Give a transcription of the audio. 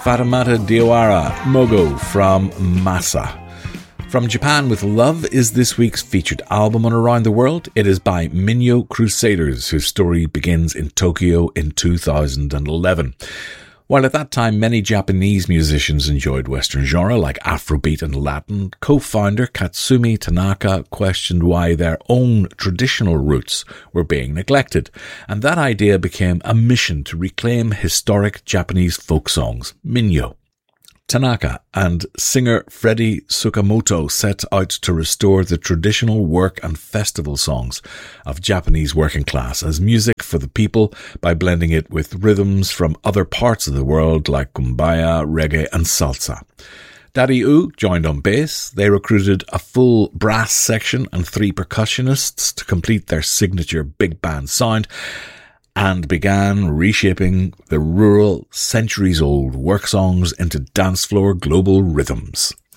Fatamata Diawara Mogo from Masa. From Japan with Love is this week's featured album on Around the World. It is by Minyo Crusaders, whose story begins in Tokyo in 2011. While at that time many Japanese musicians enjoyed Western genre like Afrobeat and Latin, co-founder Katsumi Tanaka questioned why their own traditional roots were being neglected, and that idea became a mission to reclaim historic Japanese folk songs, Minyo. Tanaka and singer Freddie Tsukamoto set out to restore the traditional work and festival songs of Japanese working class as music for the people by blending it with rhythms from other parts of the world like kumbaya, reggae and salsa. Daddy U joined on bass. They recruited a full brass section and 3 percussionists to complete their signature big band sound, and began reshaping the rural, centuries-old work songs into dance floor global rhythms.